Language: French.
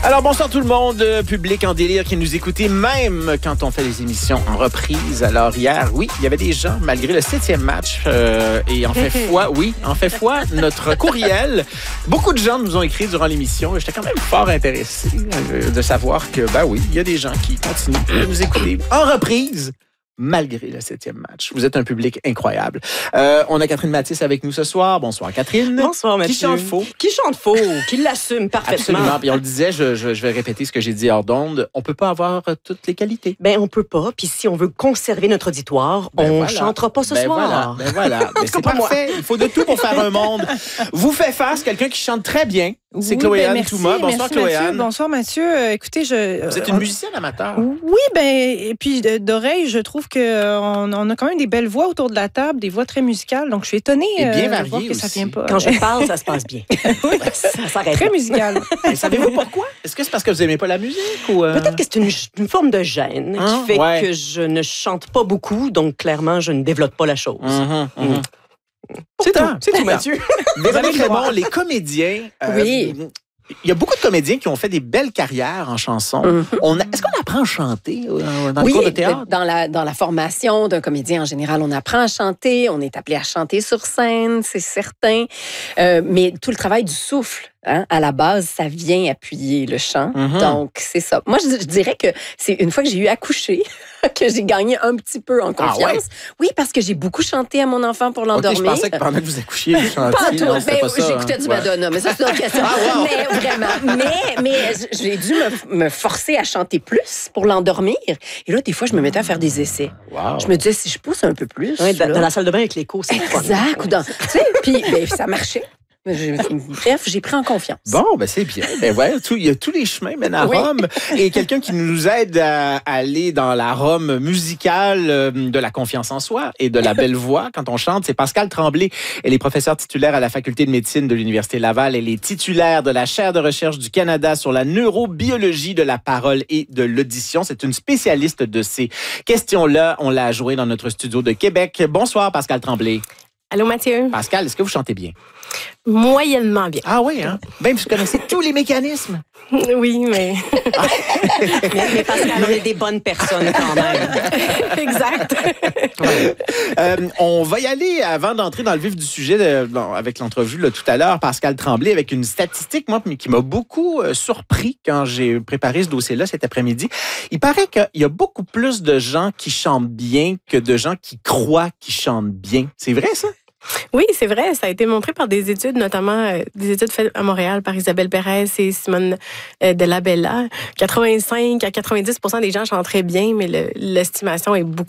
Alors, bonsoir tout le monde, public en délire qui nous écoutez, même quand on fait les émissions en reprise. Alors, hier, oui, il y avait des gens, malgré le 7e match, et en fait foi, notre courriel. Beaucoup de gens nous ont écrit durant l'émission. J'étais quand même fort intéressé de savoir que, ben oui, il y a des gens qui continuent de nous écouter en reprise. Malgré le 7e match. Vous êtes un public incroyable. On a Catherine Mathis avec nous ce soir. Bonsoir, Catherine. Bonsoir, Mathieu. Qui chante faux. Qui chante faux, qui l'assume parfaitement. Absolument. Puis on le disait, je vais répéter ce que j'ai dit hors d'onde. On peut pas avoir toutes les qualités. Ben, on peut pas. Puis si on veut conserver notre auditoire, on chantera pas ce soir. Voilà. Mais c'est parfait. Il faut de tout pour faire un monde. Vous fait face quelqu'un qui chante très bien. C'est Chloé-Anne Touma. Bonsoir, Chloé-Anne. Bonsoir, Mathieu. Écoutez, Vous êtes une musicienne amateur. Oui, et puis d'oreille, je trouve qu'on a quand même des belles voix autour de la table, des voix très musicales. Donc, je suis étonnée de voir que ça vient pas. Quand je parle, ça se passe bien. Oui, ça s'arrête. Très musical. Et savez-vous pourquoi? Est-ce que c'est parce que vous n'aimez pas la musique? Ou Peut-être que c'est une forme de gêne qui fait que je ne chante pas beaucoup. Donc, clairement, je ne développe pas la chose. C'est tout, Mathieu. Véronique Raymond, les comédiens. Oui. Il y a beaucoup de comédiens qui ont fait des belles carrières en chanson. Est-ce qu'on apprend à chanter dans le cours de théâtre? Dans la formation d'un comédien, en général, on apprend à chanter, on est appelé à chanter sur scène, c'est certain. Mais tout le travail du souffle, à la base, ça vient appuyer le chant. Donc, c'est ça. Moi, je dirais que c'est une fois que j'ai eu accouché que j'ai gagné un petit peu en confiance. Ah ouais? Oui, parce que j'ai beaucoup chanté à mon enfant pour l'endormir. Okay, je pensais que pendant que vous accouchiez, vous chantiez. J'écoutais du Madonna, mais ça, c'est une autre question. Mais vraiment. Mais j'ai dû me forcer à chanter plus pour l'endormir. Et là, des fois, je me mettais à faire des essais. Wow. Je me disais, si je pousse un peu plus... Oui, dans la salle de bain avec l'écho, c'est fun. Exact. Tu sais, puis ça marchait. Bref, j'ai pris en confiance. Bon, c'est bien. Il y a tous les chemins mènent à Rome. Et quelqu'un qui nous aide à aller dans la Rome musicale de la confiance en soi et de la belle voix quand on chante, c'est Pascale Tremblay. Elle est professeure titulaire à la Faculté de médecine de l'Université Laval. Elle est titulaire de la chaire de recherche du Canada sur la neurobiologie de la parole et de l'audition. C'est une spécialiste de ces questions-là. On l'a joué dans notre studio de Québec. Bonsoir, Pascale Tremblay. Allô, Mathieu. Pascal, est-ce que vous chantez bien? Moyennement bien. Ah oui, hein? Même vous connaissez tous les mécanismes. Oui, mais... mais Pascal, on est des bonnes personnes quand même. Exact. On va y aller avant d'entrer dans le vif du sujet avec l'entrevue là, tout à l'heure, Pascal Tremblay, avec une statistique, moi, qui m'a beaucoup surpris quand j'ai préparé ce dossier-là cet après-midi. Il paraît qu'il y a beaucoup plus de gens qui chantent bien que de gens qui croient qu'ils chantent bien. C'est vrai, ça? Oui, c'est vrai. Ça a été montré par des études, notamment des études faites à Montréal par Isabelle Pérez et Simone Della Bella. 85 à 90% des gens chantent très bien, mais l'estimation est beaucoup